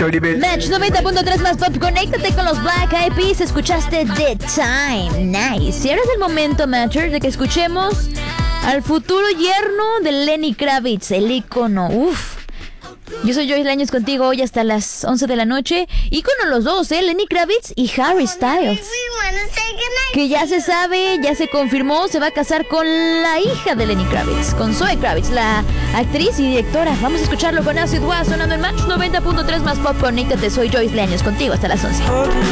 Match 90.3 más pop. Conéctate con los Black Eyed Peas. Escuchaste The Time. Nice. Y ahora es el momento, Matcher, de que escuchemos al futuro yerno de Lenny Kravitz, el ícono. Uf. Yo soy Joyce Leaños contigo hoy hasta las 11 de la noche. Ícono los dos, Lenny Kravitz y Harry Styles. Que ya se sabe, ya se confirmó, se va a casar con la hija de Lenny Kravitz, con Zoe Kravitz, la actriz y directora. Vamos a escucharlo con Acid Was sonando en Match 90.3 más pop. Conéctate, soy Joyce Leaños contigo hasta las 11.